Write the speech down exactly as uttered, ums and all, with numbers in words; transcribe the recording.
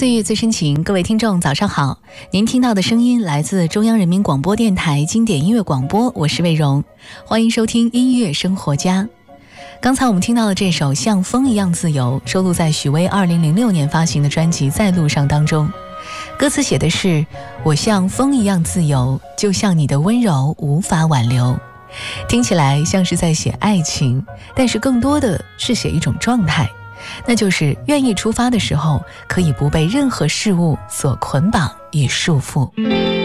岁月最深情，各位听众早上好，您听到的声音来自中央人民广播电台经典音乐广播，我是魏荣，欢迎收听音乐生活家。刚才我们听到的这首像风一样自由，收录在许巍二零零六年发行的专辑《在路上》当中，歌词写的是我像风一样自由，就像你的温柔无法挽留。听起来像是在写爱情，但是更多的是写一种状态，那就是愿意出发的时候，可以不被任何事物所捆绑与束缚。